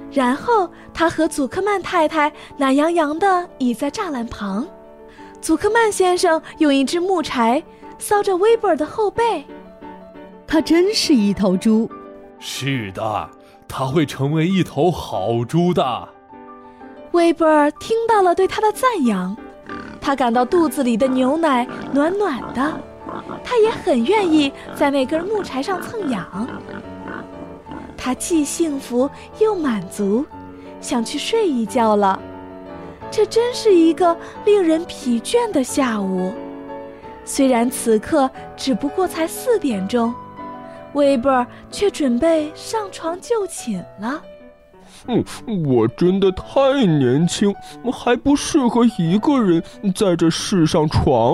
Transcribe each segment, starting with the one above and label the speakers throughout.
Speaker 1: 然后他和祖克曼太太懒洋洋地倚在栅栏旁，祖克曼先生用一只木柴搔着威伯尔的后背。
Speaker 2: 他真是一头猪。
Speaker 3: 是的，他会成为一头好猪的。
Speaker 1: 威伯尔听到了对他的赞扬，他感到肚子里的牛奶暖暖的，他也很愿意在那根木柴上蹭痒。他既幸福又满足，想去睡一觉了。这真是一个令人疲倦的下午。虽然此刻只不过才4点钟，威伯尔却准备上床就寝了。
Speaker 4: 我真的太年轻，还不适合一个人在这世上闯。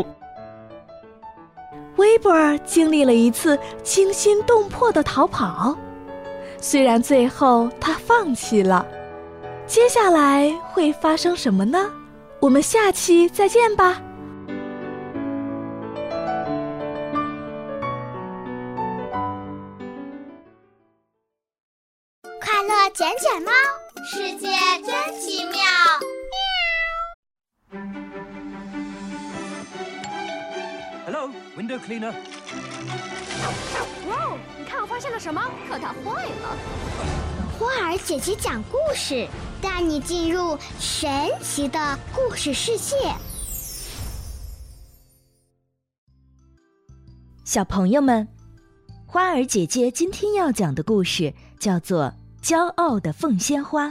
Speaker 1: 威伯尔经历了一次惊心动魄的逃跑，虽然最后他放弃了。接下来会发生什么呢？我们下期再见吧。
Speaker 5: 快乐卷卷猫，世界真奇妙。
Speaker 6: Hello, window cleaner.
Speaker 7: 哇哦，你看我发现了什么？可它坏了。
Speaker 5: 花儿姐姐讲故事，带你进入神奇的故事世界。
Speaker 2: 小朋友们，花儿姐姐今天要讲的故事叫做《骄傲的凤仙花》。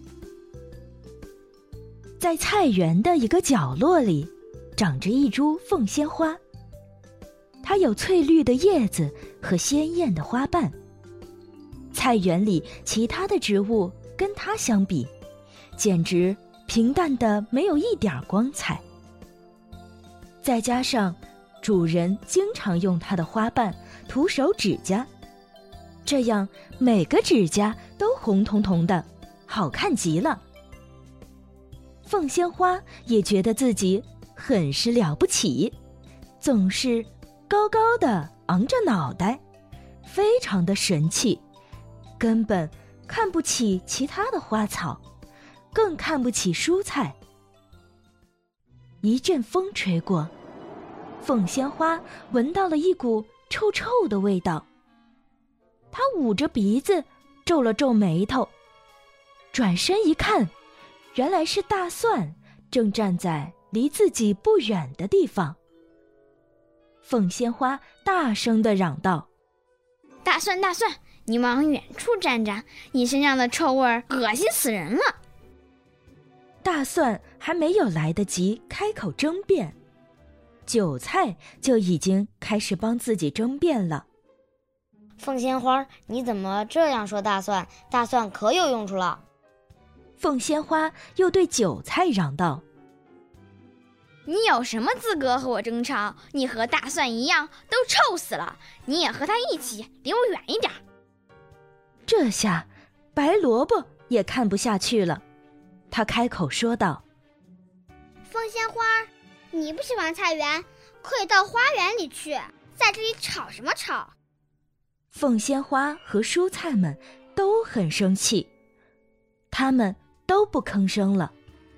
Speaker 2: 在菜园的一个角落里，长着一株凤仙花。它有翠绿的叶子和鲜艳的花瓣。菜园里其他的植物跟它相比，简直平淡的没有一点光彩。再加上主人经常用它的花瓣涂手指甲，这样每个指甲都红彤彤的，好看极了。凤仙花也觉得自己很是了不起，总是高高的昂着脑袋，非常的神气，根本看不起其他的花草，更看不起蔬菜。一阵风吹过，凤仙花闻到了一股臭臭的味道。她捂着鼻子，皱了皱眉头，转身一看，原来是大蒜正站在离自己不远的地方。凤仙花大声地嚷道：
Speaker 8: 大蒜大蒜，你往远处站站，你身上的臭味儿恶心死人了。
Speaker 2: 大蒜还没有来得及开口争辩，韭菜就已经开始帮自己争辩了。
Speaker 9: 凤仙花，你怎么这样说大蒜？大蒜可有用处了。
Speaker 2: 凤仙花又对韭菜嚷道：
Speaker 8: 你有什么资格和我争吵？你和大蒜一样都臭死了，你也和他一起，离我远一点。
Speaker 2: 这下白萝卜也看不下去了，他开口说道：
Speaker 5: 凤仙花，你不喜欢菜园，可以到花园里去，在这里吵什么吵？
Speaker 2: 凤仙花和蔬菜们都很生气，他们都不吭声了。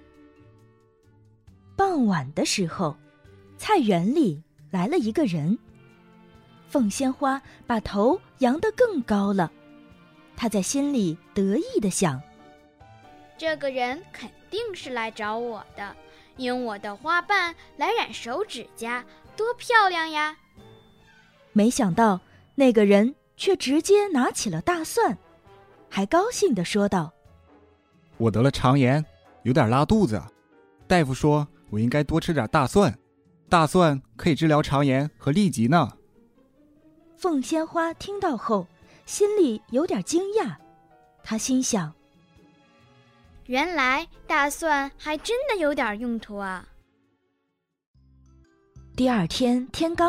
Speaker 2: 傍晚的时候，菜园里来了一个人。凤仙花把头扬得更高了，她在心里得意地想：
Speaker 8: 这个人肯定是来找我的，用我的花瓣来染手指甲，多漂亮呀！
Speaker 2: 没想到那个人却直接拿起了大蒜，还高兴地说道：
Speaker 10: 我得了肠炎，有点拉肚子，大夫说我应该多吃点大蒜，大蒜可以治疗肠炎和痢疾呢。
Speaker 2: 凤仙花听到后心里有点惊讶，她心想：
Speaker 8: 原来大蒜还真的有点用途啊。
Speaker 2: 第二天天刚